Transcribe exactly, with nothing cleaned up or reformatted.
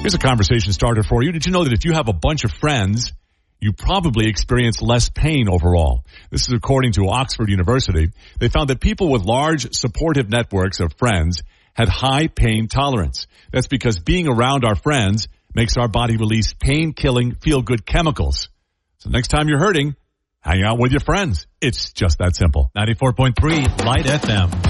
Here's a conversation starter for you. Did you know that if you have a bunch of friends, you probably experience less pain overall? This is according to Oxford University. They found that people with large supportive networks of friends had high pain tolerance. That's because being around our friends makes our body release pain-killing, feel-good chemicals. So next time you're hurting, hang out with your friends. It's just that simple. ninety-four point three Light F M.